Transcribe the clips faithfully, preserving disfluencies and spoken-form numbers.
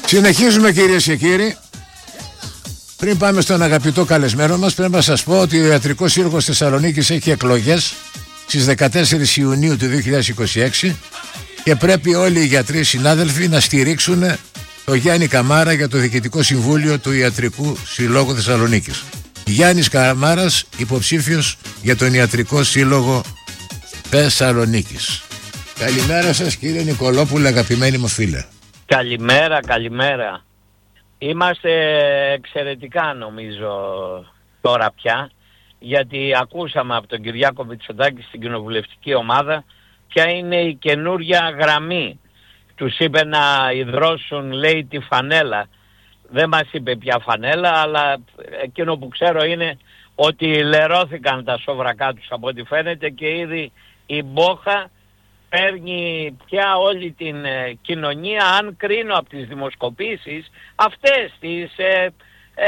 Συνεχίζουμε, κυρίες και κύριοι. Πριν πάμε στον αγαπητό καλεσμένο μας, πρέπει να σας πω ότι ο Ιατρικός Σύλλογος Θεσσαλονίκης έχει εκλογές στις δεκατέσσερις Ιουνίου του δύο χιλιάδες είκοσι έξι και πρέπει όλοι οι γιατροί συνάδελφοι να στηρίξουν το Γιάννη Καμάρα για το Διοικητικό Συμβούλιο του Ιατρικού Συλλόγου Θεσσαλονίκης. Γιάννης Καμάρας, υποψήφιος για τον Ιατρικό Σύλλογο Θεσσαλονίκης. Καλημέρα σας, κύριε Νικολόπουλε, αγαπημένοι μου φίλε. Καλημέρα, καλημέρα. Είμαστε εξαιρετικά, νομίζω, τώρα πια, γιατί ακούσαμε από τον Κυριάκο Μητσοτάκη στην κοινοβουλευτική ομάδα ποια είναι η καινούρια γραμμή. Τους είπε να ιδρώσουν, λέει, τη φανέλα. Δεν μας είπε ποια φανέλα, αλλά εκείνο που ξέρω είναι ότι λερώθηκαν τα σόβρακά τους από ό,τι φαίνεται και ήδη η μπόχα παίρνει πια όλη την ε, κοινωνία. Αν κρίνω από τις δημοσκοπήσεις, αυτές τις ε, ε,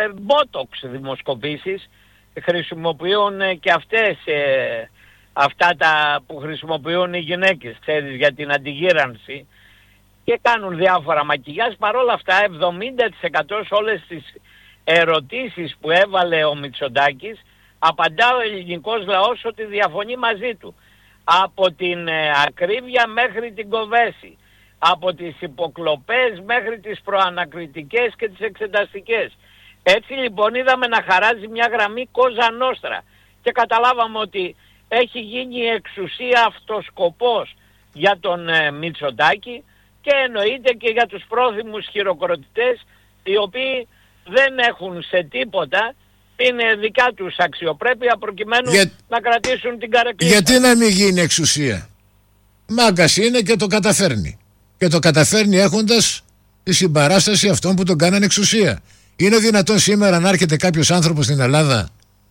μπότοξ δημοσκοπήσεις χρησιμοποιούν ε, και αυτές ε, αυτά τα που χρησιμοποιούν οι γυναίκες, ξέρεις, για την αντιγύρανση, και κάνουν διάφορα μακιγιάζ. Παρόλα αυτά εβδομήντα τοις εκατό σε όλες τις ερωτήσεις που έβαλε ο Μητσοτάκης απαντά ο ελληνικός λαός ότι διαφωνεί μαζί του. Από την ε, ακρίβεια μέχρι την κοβέση, από τις υποκλοπές μέχρι τις προανακριτικές και τις εξεταστικές. Έτσι λοιπόν είδαμε να χαράζει μια γραμμή Κόζα Νόστρα και καταλάβαμε ότι έχει γίνει η εξουσία αυτός σκοπός για τον ε, Μητσοτάκη και εννοείται και για τους πρόθυμους χειροκροτητές, οι οποίοι δεν έχουν σε τίποτα είναι δικά τους αξιοπρέπεια προκειμένου για... να κρατήσουν την καρεκλή. Γιατί να μην γίνει εξουσία? Μάγκας είναι και το καταφέρνει. Και το καταφέρνει έχοντας τη συμπαράσταση αυτών που τον κάνανε εξουσία. Είναι δυνατόν σήμερα να έρχεται κάποιος άνθρωπος στην Ελλάδα,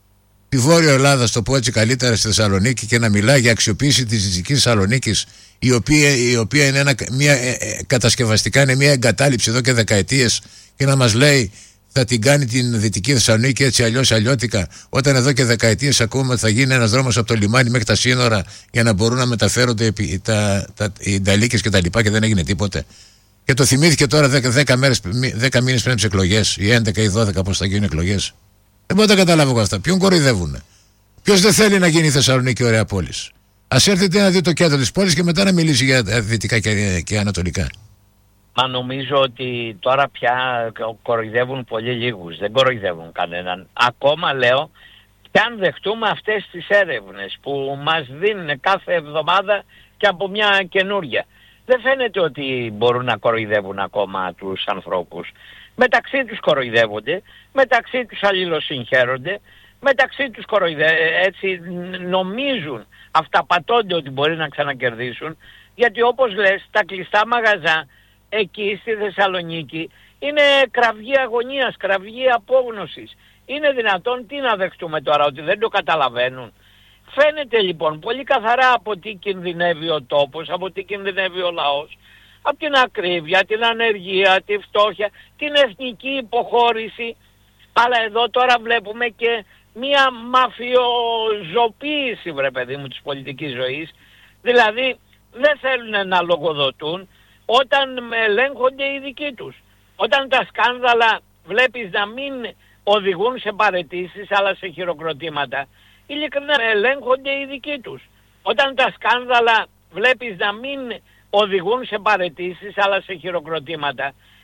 τη Βόρεια Ελλάδα, στο πω έτσι καλύτερα, στη Θεσσαλονίκη, και να μιλάει για αξιοποίηση της Δυτικής Θεσσαλονίκης, η οποία, η οποία είναι ένα, μια, ε, ε, κατασκευαστικά είναι μια εγκατάλειψη εδώ και δεκαετίες, και να μας λέει θα την κάνει την Δυτική Θεσσαλονίκη έτσι αλλιώς αλλιώτικα, όταν εδώ και δεκαετίες ακούμε ότι θα γίνει ένας δρόμος από το λιμάνι μέχρι τα σύνορα για να μπορούν να μεταφέρονται τα, τα, οι νταλίκες και τα λοιπά, και δεν έγινε τίποτε. Και το θυμήθηκε τώρα δέκα μήνες πριν τις εκλογές, ή έντεκα ή δώδεκα, πώς θα γίνουν εκλογές. Δεν μπορώ να τα καταλάβω εγώ αυτά. Ποιον κοροϊδεύουνε? Ποιος δεν θέλει να γίνει η Θεσσαλονίκη ωραία πόλη? Ας έρθετε να δει το κέντρο της πόλης και μετά να μιλήσει για δυτικά και, και ανατολικά. Μα νομίζω ότι τώρα πια κοροϊδεύουν πολύ λίγους, δεν κοροϊδεύουν κανέναν. Ακόμα λέω, και αν δεχτούμε αυτές τις έρευνες που μας δίνουν κάθε εβδομάδα και από μια καινούρια, δεν φαίνεται ότι μπορούν να κοροϊδεύουν ακόμα τους ανθρώπους. Μεταξύ τους κοροϊδεύονται, μεταξύ τους αλληλοσυγχαίρονται, μεταξύ τους κοροϊδεύουν, έτσι νομίζουν, αυταπατώνται ότι μπορεί να ξανακερδίσουν, γιατί όπως λες, τα κλειστά μαγαζά εκεί στη Θεσσαλονίκη είναι κραυγή αγωνίας, κραυγή απόγνωσης. Είναι δυνατόν? Τι να δεχτούμε τώρα, ότι δεν το καταλαβαίνουν? Φαίνεται λοιπόν πολύ καθαρά από τι κινδυνεύει ο τόπος, από τι κινδυνεύει ο λαός, από την ακρίβεια, την ανεργία, τη φτώχεια, την εθνική υποχώρηση. Αλλά εδώ τώρα βλέπουμε και μία μαφιοζωποίηση, βρε παιδί μου, της πολιτικής ζωής. Δηλαδή δεν θέλουν να λογοδοτούν όταν ελέγχονται οι δικοί τους. Όταν τα σκάνδαλα βλέπεις να μην οδηγούν σε παραιτήσεις αλλά σε χειροκροτήματα, ειλικρινά ελέγχονται οι δικοί τους. Όταν τα σκάνδαλα βλέπεις να μην οδηγούν σε παραιτήσεις αλλά σε χειροκροτήματα,